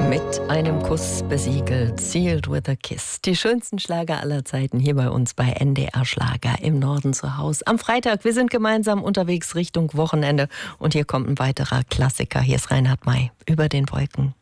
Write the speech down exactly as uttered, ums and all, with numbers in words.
Mit einem Kuss besiegelt, sealed with a kiss. Die schönsten Schlager aller Zeiten hier bei uns bei N D R Schlager im Norden zu Hause. Am Freitag, wir sind gemeinsam unterwegs Richtung Wochenende und hier kommt ein weiterer Klassiker. Hier ist Reinhard May, Über den Wolken.